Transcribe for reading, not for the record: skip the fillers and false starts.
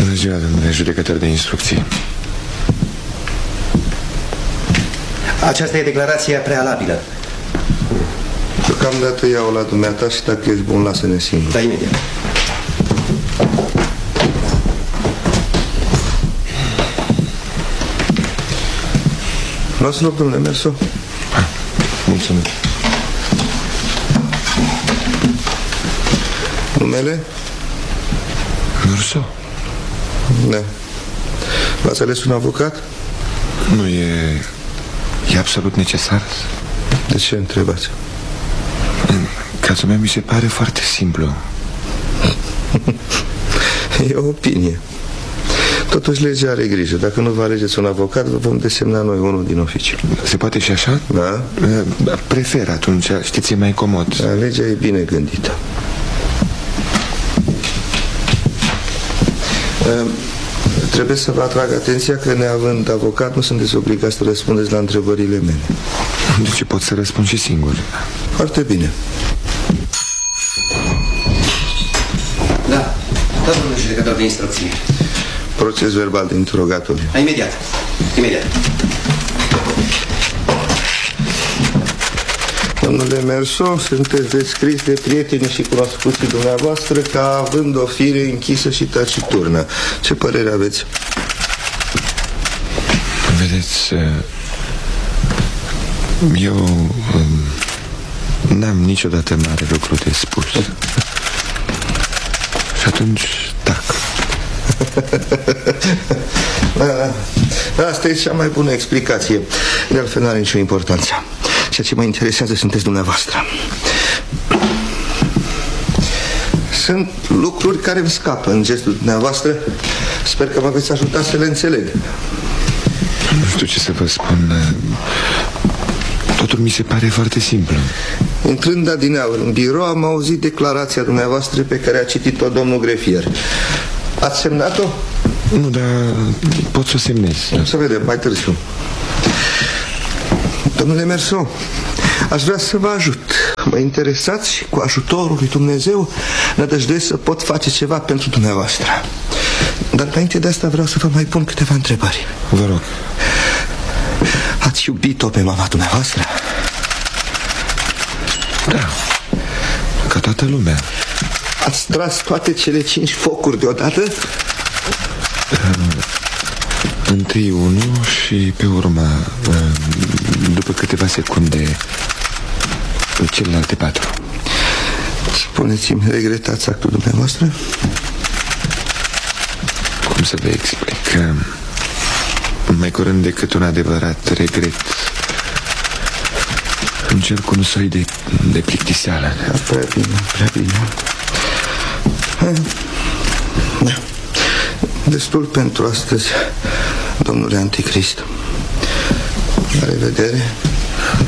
Bună ziua, domnule judecător de instrucții. Aceasta e declarația prealabilă. Deocamdată iau la dumneata și dacă ești bun, lasă-ne singur. Da, imediat. Luați loc, domnule Merso. Mulțumesc. Numele? Merso? Da. V-ați ales un avocat? Nu e... E absolut necesar? De ce întrebați? Cazul meu mi se pare foarte simplu. E o opinie. Totuși legea are grijă. Dacă nu vă alegeți un avocat, vă vom desemna noi unul din oficiu. Se poate și așa? Da? Prefer atunci, știți, e mai comod. Da, legea e bine gândită. Trebuie să vă atrag atenția că, neavând avocat, nu sunteți obligați să răspundeți la întrebările mele. Deci pot să răspund și singur. Foarte bine. Da, domnul judecător de instrucții. Proces verbal de interogatoriu. Imediat. Imediat. Domnule Merso, sunteți descris de prietenii și cunoscuții dumneavoastră ca având o fire închisă și taciturnă. Ce părere aveți? Vedeți, eu n-am niciodată mare lucru de spus. Și atunci, tac. Asta e cea mai bună explicație. De altfel n-are nicio importanță. Ceea ce mă interesează sunteți dumneavoastră. Sunt lucruri care îmi scapă în gestul dumneavoastră. Sper că mă veți ajuta să le înțeleg. Nu știu ce să vă spun. Totul mi se pare foarte simplu. Intrând adineauri în birou, am auzit declarația dumneavoastră pe care a citit-o domnul grefier. Ați semnat-o? Nu, dar pot să o semnez. Să vedem, mai târziu. Domnule Merso, aș vrea să vă ajut. Mă interesați și cu ajutorul lui Dumnezeu nădăjduiesc să pot face ceva pentru dumneavoastră. Dar înainte de asta vreau să vă mai pun câteva întrebări. Vă rog. Ați iubit-o pe mama dumneavoastră? Da, ca toată lumea. Ați tras toate cele 5 focuri deodată? Întâi unul și pe urmă, după câteva secunde, celelalte 4. Spuneți-mi, regretați actul dumneavoastră? Cum să vă explic? Mai curând decât un adevărat regret, încerc un soi de plictiseală. Prea bine, prea bine. Da. Destul pentru astăzi, domnule Anticrist. La revedere.